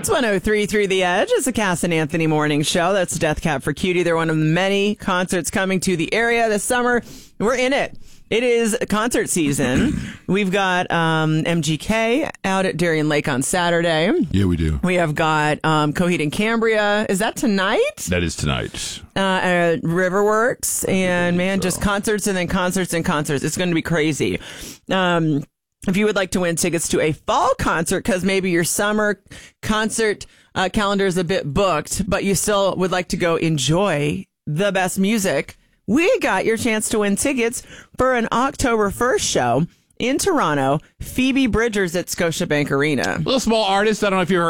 It's 103.3 The Edge. It's the Cass and Anthony Morning Show. That's Death Cab for Cutie. They're one of the many concerts coming to the area this summer. We're in it. It is concert season. We've got MGK out at Darien Lake on Saturday. Yeah, we do. We have got Coheed and Cambria. Is that tonight? That is tonight. Riverworks. And, man, just concerts and then concerts and concerts. It's going to be crazy. If you would like to win tickets to a fall concert, because maybe your summer concert calendar is a bit booked, but you still would like to go enjoy the best music, we got your chance to win tickets for an October 1st show in Toronto, Phoebe Bridgers at Scotiabank Arena. Little small artist. I don't know if you heard.